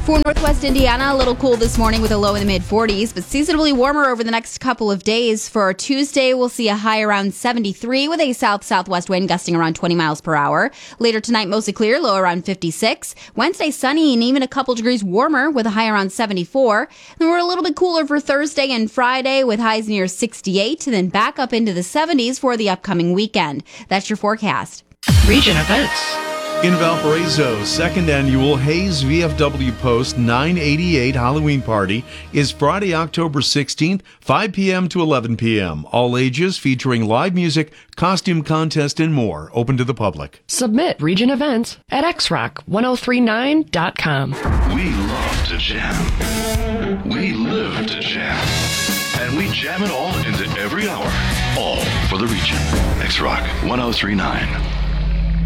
For Northwest Indiana, a little cool this morning with a low in the mid-40s, but seasonably warmer over the next couple of days. For Tuesday, we'll see a high around 73 with a south-southwest wind gusting around 20 miles per hour. Later tonight, mostly clear, low around 56. Wednesday, sunny and even a couple degrees warmer with a high around 74. Then we're a little bit cooler for Thursday and Friday with highs near 68, and then back up into the 70s for the upcoming weekend. That's your forecast. Region events. In Valparaiso, second annual Hayes VFW Post 988 Halloween Party is Friday, October 16th, 5 p.m. to 11 p.m. All ages, featuring live music, costume contest, and more. Open to the public. Submit region events at xrock1039.com. We love to jam. We live to jam. And we jam it all into every hour. All for the region. X-Rock 1039.